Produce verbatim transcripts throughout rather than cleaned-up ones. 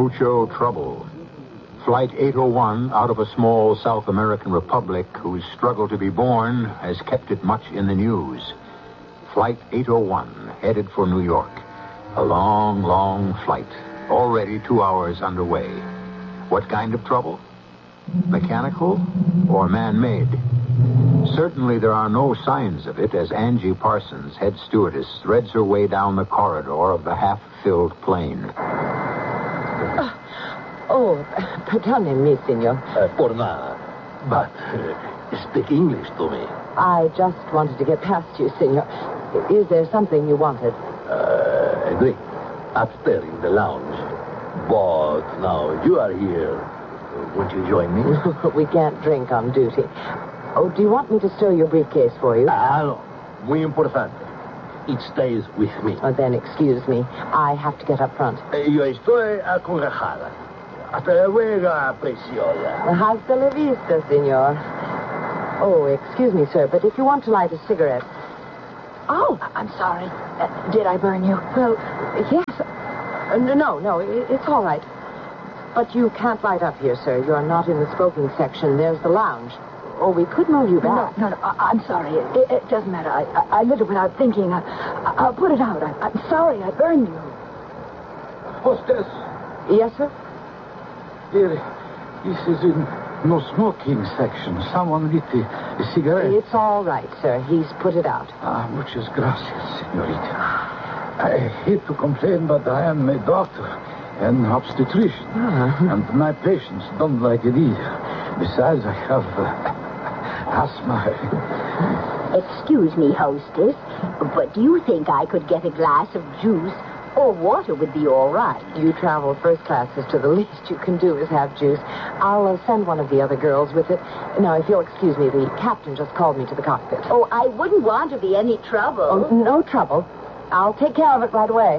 Mucho trouble. Flight eight oh one, out of a small South American republic whose struggle to be born has kept it much in the news. Flight eight oh one, headed for New York. A long, long flight, already two hours underway. What kind of trouble? Mechanical or man-made? Certainly there are no signs of it as Angie Parsons, head stewardess, threads her way down the corridor of the half-filled plane. Oh, pardonne-me, senor. Uh, por nada. But uh, speak English to me. I just wanted to get past you, senor. Is there something you wanted? Uh, a drink. Upstairs in the lounge. But now you are here. Won't you join me? We can't drink on duty. Oh, do you want me to stow your briefcase for you? Ah, no. Muy importante. It stays with me. Oh, then excuse me. I have to get up front. Eh, yo estoy acongojada. Hasta luego, preciosa. Hasta la vista, senor. Oh, excuse me, sir, but if you want to light a cigarette... Oh, I'm sorry. Uh, did I burn you? Well, yes. Uh, no, no, it, it's all right. But you can't light up here, sir. You're not in the smoking section. There's the lounge. Or we could move you back. No, no, no. I, I'm sorry. It, it doesn't matter. I, I, I lit it without thinking. I, I'll put it out. I, I'm sorry. I burned you. Hostess. Yes, sir? Here, this is in no smoking section. Someone lit a, a cigarette. It's all right, sir. He's put it out. Ah, muchas gracias, señorita. I hate to complain, but I am a doctor and obstetrician. Uh-huh. And my patients don't like it either. Besides, I have uh, asthma. Excuse me, hostess, but do you think I could get a glass of juice? Or water would be all right. You travel first class, sister. The least you can do is have juice. I'll uh, send one of the other girls with it. Now, if you'll excuse me, the captain just called me to the cockpit. Oh, I wouldn't want to be any trouble. Oh, no trouble. I'll take care of it right away.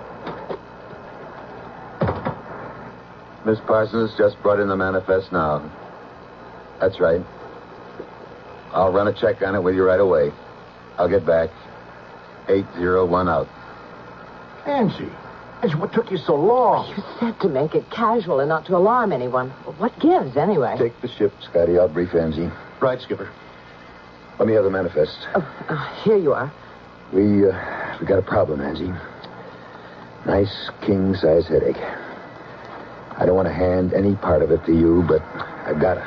Miss Parsons just brought in the manifest now. That's right. I'll run a check on it with you right away. I'll get back. eight oh one out. Angie. Angie, what took you so long? You said to make it casual and not to alarm anyone. What gives, anyway? Take the ship, Scotty. I'll brief Angie. Right, Skipper. Let me have the manifest. Oh, uh, here you are. We, uh, we got a problem, Angie. Nice king-size headache. I don't want to hand any part of it to you, but I've got to.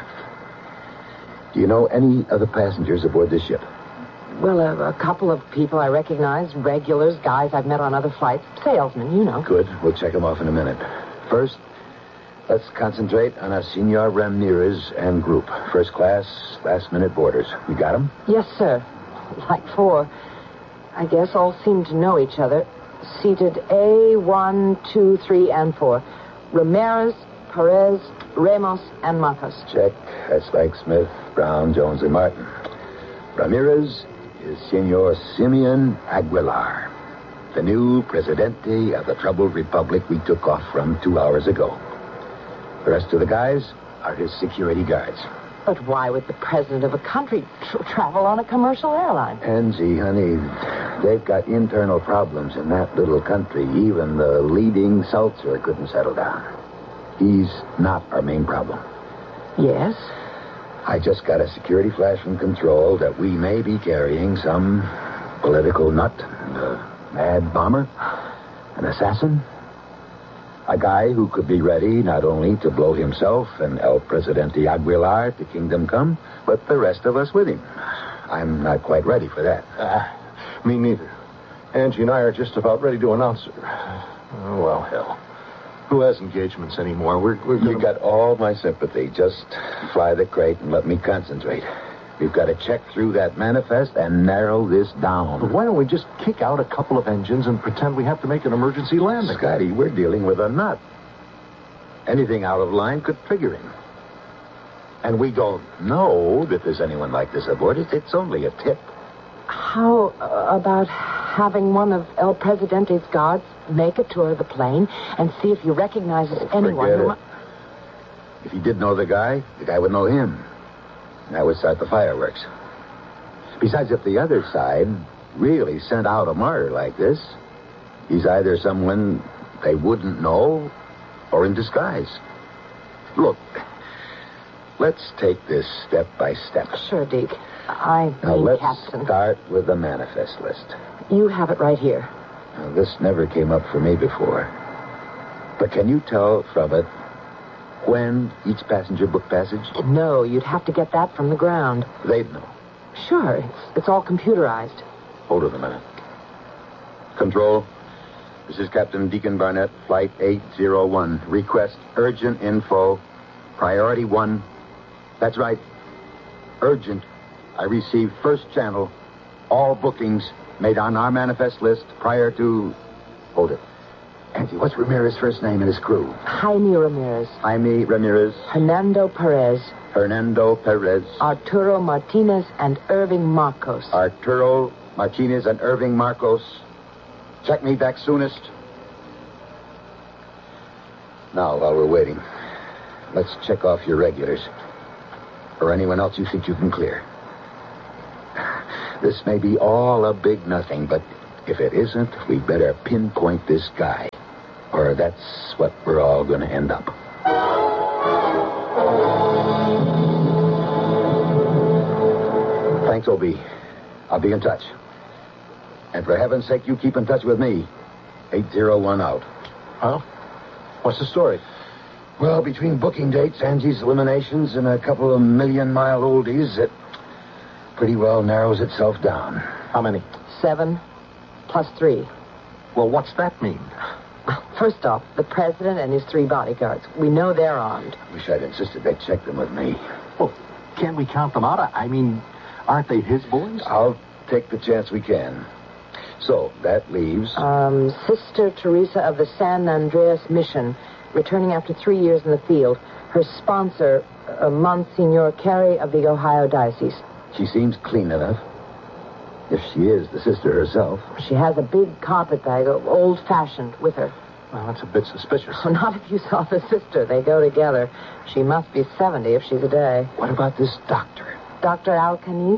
Do you know any other passengers aboard this ship? Well, a, a couple of people I recognize, regulars, guys I've met on other flights, salesmen, you know. Good. We'll check them off in a minute. First, let's concentrate on our Senor Ramirez and group. First class, last-minute boarders. You got them? Yes, sir. Like four. I guess all seem to know each other. Seated A, one, two, three, and four. Ramirez, Perez, Ramos, and Matas. Check. That's like Smith, Brown, Jones, and Martin. Ramirez is Senor Simeon Aguilar, the new presidente of the troubled republic we took off from two hours ago. The rest of the guys are his security guards. But why would the president of a country tr- travel on a commercial airline? Angie, honey, they've got internal problems in that little country. Even the leading Seltzer couldn't settle down. He's not our main problem. Yes? I just got a security flash from control that we may be carrying some political nut, a mad bomber, an assassin, a guy who could be ready not only to blow himself and El Presidente Aguilar to kingdom come, but the rest of us with him. I'm not quite ready for that. Uh, me neither. Angie and I are just about ready to announce it. Oh, well, hell. Who has engagements anymore? We're, we're gonna... You got all my sympathy. Just fly the crate and let me concentrate. We've got to check through that manifest and narrow this down. But why don't we just kick out a couple of engines and pretend we have to make an emergency landing? Scotty, we're dealing with a nut. Anything out of line could trigger him. And we don't know that there's anyone like this aboard. It's only a tip. How uh, about having one of El Presidente's guards make a tour of the plane and see if he recognizes Oh, anyone forget who... it. If he did know the guy, the guy would know him. That would start the fireworks. Besides, if the other side really sent out a martyr like this, he's either someone they wouldn't know or in disguise. Look, let's take this step by step. Sure, Deke. I Now, mean, let's Captain. start with the manifest list. You have it right here. Now, this never came up for me before. But can you tell from it when each passenger booked passage? No, you'd have to get that from the ground. They'd know. Sure, it's, it's all computerized. Hold it a minute. Control, this is Captain Deacon Barnett, Flight eight oh one. Request urgent info. Priority one. That's right. Urgent. I received first channel. All bookings made on our manifest list prior to... Hold it. Angie, what's Ramirez's first name and his crew? Jaime Ramirez. Jaime Ramirez, Hernando Perez. Hernando Perez, Arturo Martinez, and Irving Marcos. Arturo Martinez, and Irving Marcos. Check me back soonest. Now, while we're waiting, let's check off your regulars. Or anyone else you think you can clear. This may be all a big nothing, but if it isn't, we better pinpoint this guy. Or that's what we're all going to end up. Thanks, O B. I'll be in touch. And for heaven's sake, you keep in touch with me. eight oh one out. Huh? What's the story? Well, between booking dates, Angie's eliminations, and a couple of million-mile oldies, it pretty well narrows itself down. How many? Seven plus three. Well, what's that mean? First off, the president and his three bodyguards. We know they're armed. Wish I'd insisted they check them with me. Well, can't we count them out? I mean, aren't they his boys? I'll take the chance we can. So, that leaves... Um, Sister Teresa of the San Andreas Mission, returning after three years in the field. Her sponsor, uh, Monsignor Carey of the Ohio Diocese. She seems clean enough. If she is the sister herself. She has a big carpet bag, old-fashioned, with her. Well, that's a bit suspicious. Oh, not if you saw the sister. They go together. She must be seventy if she's a day. What about this doctor? Doctor Alcanese?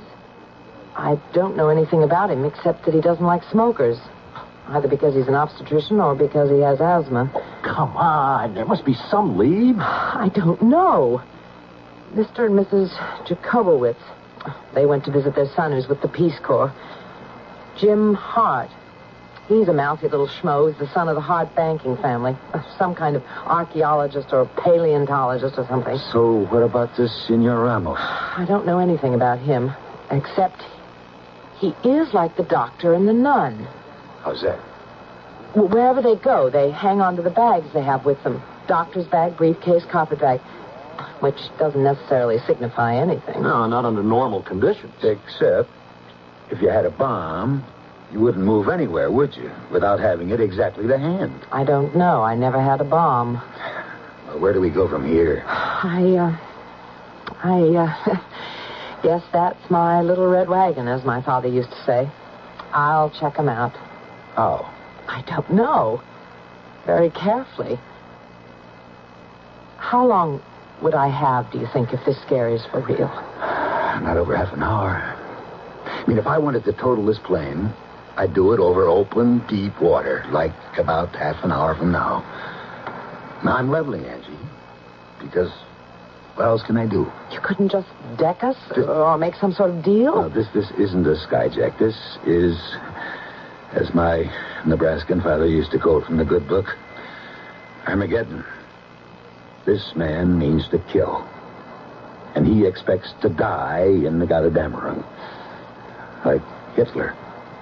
I don't know anything about him except that he doesn't like smokers. Either because he's an obstetrician or because he has asthma. Oh, come on. There must be some lead. I don't know. Mister and Missus Jacobowitz. They went to visit their son who's with the Peace Corps. Jim Hart. He's a mouthy little schmo. He's the son of the Hart banking family. Some kind of archaeologist or paleontologist or something. So, what about this Senor Ramos? I don't know anything about him, except he is like the doctor and the nun. How's that? Well, wherever they go, they hang on to the bags they have with them. Doctor's bag, briefcase, carpet bag. Which doesn't necessarily signify anything. No, not under normal conditions. Except, if you had a bomb, you wouldn't move anywhere, would you? Without having it exactly to hand. I don't know. I never had a bomb. Well, where do we go from here? I, uh... I, uh... guess that's my little red wagon, as my father used to say. I'll check 'em out. How? I don't know. Very carefully. How long would I have, do you think, if this scare is for real? Not over half an hour. I mean, if I wanted to total this plane, I'd do it over open, deep water, like about half an hour from now. Now, I'm leveling, Angie, because what else can I do? You couldn't just deck us Just- or make some sort of deal? No, this, this isn't a skyjack. This is, as my Nebraskan father used to quote from the good book, Armageddon. This man means to kill. And he expects to die in the Gotterdammerung. Like Hitler.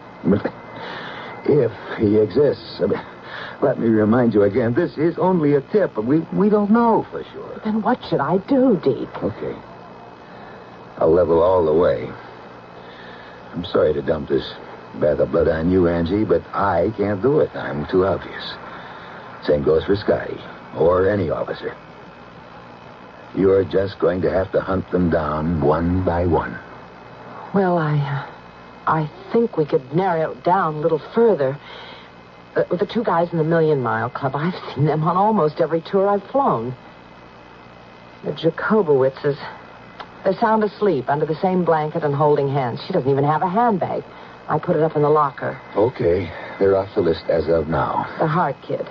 If he exists. I mean, let me remind you again, this is only a tip, and we, we don't know for sure. Then what should I do, Deke? Okay. I'll level all the way. I'm sorry to dump this bath of blood on you, Angie, but I can't do it. I'm too obvious. Same goes for Scotty, or any officer. You're just going to have to hunt them down one by one. Well, I... Uh, I think we could narrow it down a little further. Uh, the two guys in the Million Mile Club, I've seen them on almost every tour I've flown. The Jacobowitzes, they're sound asleep under the same blanket and holding hands. She doesn't even have a handbag. I put it up in the locker. Okay, they're off the list as of now. The Hart kid.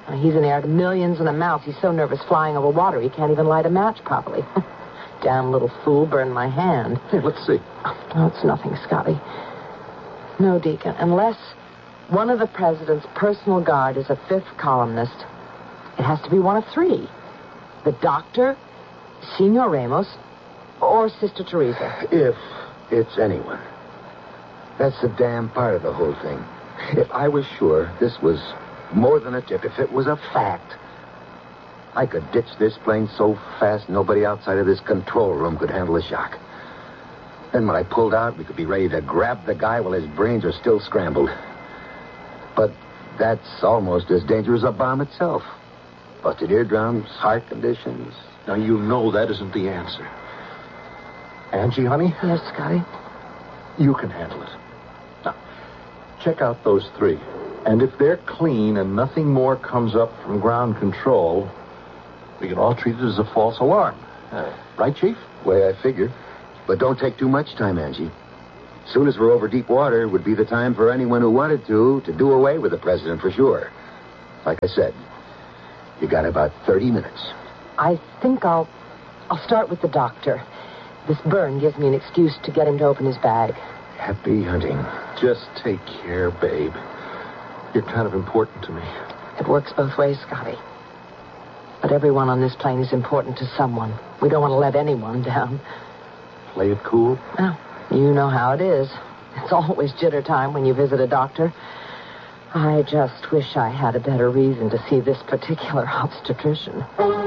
Uh, He's an heir to millions and a mouse. He's so nervous flying over water he can't even light a match properly. Damn little fool burned my hand. Hey, let's see. Oh, it's nothing, Scotty. No, Deacon, unless one of the president's personal guard is a fifth columnist, it has to be one of three. The doctor, Senor Ramos, or Sister Teresa. If it's anyone. That's the damn part of the whole thing. If I was sure this was more than a tip, if it was a fact, I could ditch this plane so fast nobody outside of this control room could handle a shock. Then when I pulled out, we could be ready to grab the guy while his brains are still scrambled. But that's almost as dangerous as a bomb itself. Busted eardrums, heart conditions. Now, you know that isn't the answer. Angie, honey, Yes, Scotty? you can handle it. Now, check out those three. And if they're clean and nothing more comes up from ground control, we can all treat it as a false alarm. Uh, right, Chief? Way I figure. But don't take too much time, Angie. Soon as we're over deep water would be the time for anyone who wanted to, to do away with the president for sure. Like I said, you got about thirty minutes. I think I'll... I'll start with the doctor. This burn gives me an excuse to get him to open his bag. Happy hunting. Just take care, babe. You're kind of important to me. It works both ways, Scotty. But everyone on this plane is important to someone. We don't want to let anyone down. Play it cool. Well, you know how it is. It's always jitter time when you visit a doctor. I just wish I had a better reason to see this particular obstetrician.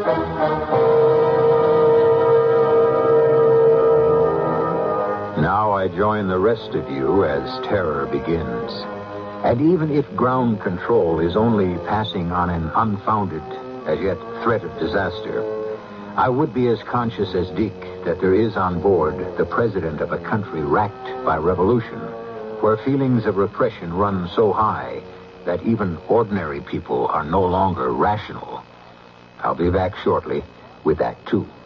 Now I join the rest of you as terror begins. And even if ground control is only passing on an unfounded, as yet threat of disaster, I would be as conscious as Dick that there is on board the president of a country racked by revolution, where feelings of repression run so high that even ordinary people are no longer rational. I'll be back shortly with Act Two.